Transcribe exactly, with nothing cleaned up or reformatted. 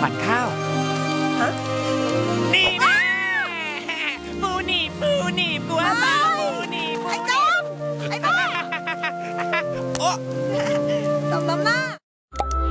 ขวัญข้าวฮะนี่นะปูหนีบปูหนีบกลัวเปล่าปูหนีบปูไอ้หนีจบอมไอ้บ้าโอ้